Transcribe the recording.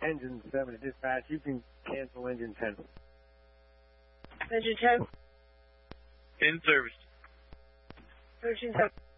Engine 7 to dispatch. You can cancel engine 10. Engine 10? In service. Engine 10.